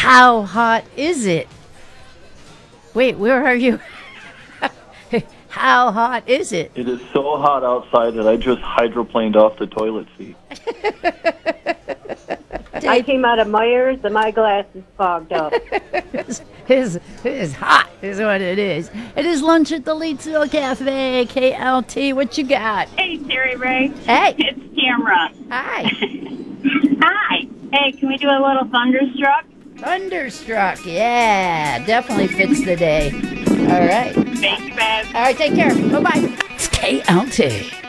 How hot is it? Wait, where are you? How hot is it? It is so hot outside that I just hydroplaned off the toilet seat. I came out of Myers and my glass is fogged up. It's hot is what it is. It is lunch at the Leedsville Cafe. KLT, what you got? Hey, Terry Ray. Hey. It's Tamra. Hi. Hi. Hey, can we do a little Thunderstruck? Thunderstruck. Yeah, definitely fits the day. All right. Thank you, babe. All right, take care. Bye-bye. It's KLT.